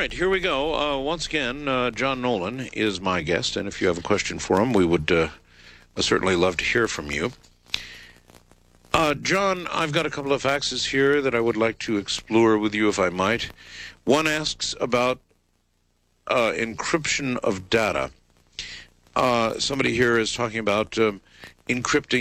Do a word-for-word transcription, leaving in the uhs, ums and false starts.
right, here we go. Uh, once again, uh, John Nolan is my guest, and if you have a question for him, we would uh, certainly love to hear from you. Uh, John, I've got a couple of faxes here that I would like to explore with you, if I might. One asks about uh, encryption of data. Uh, somebody here is talking about um, encrypting